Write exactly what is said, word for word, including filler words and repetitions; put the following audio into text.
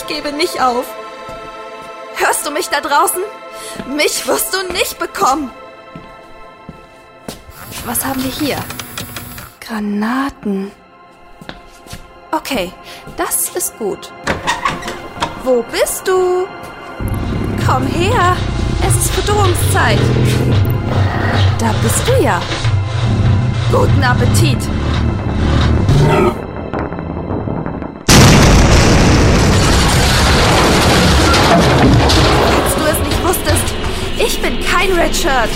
ich gebe nicht auf. Hörst du mich da draußen? Mich wirst du nicht bekommen. Was haben wir hier? Granaten. Okay, das ist gut. Wo bist du? Komm her, es ist Fütterungszeit. Da bist du ja. Guten Appetit. Falls du es nicht wusstest, ich bin kein Red Shirt.